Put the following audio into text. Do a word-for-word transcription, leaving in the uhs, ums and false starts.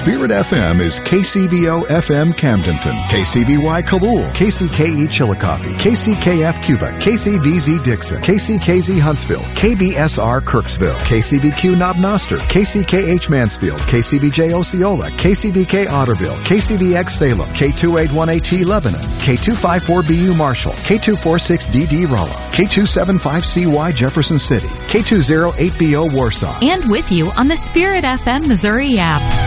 Spirit F M is K C V O F M Camdenton, K C V Y Kabul, K C K E Chillicothe, K C K F Cuba, K C V Z Dixon, K C K Z Huntsville, K B S R Kirksville, K C B Q Knob Noster, K C K H Mansfield, K C B J Osceola, K C B K Otterville, K C B X Salem, K two eight one A T Lebanon, K two five four B U Marshall, K two four six D D Rolla, K two seven five C Y Jefferson City, K two zero eight B O Warsaw. And with you on the Spirit F M Missouri app.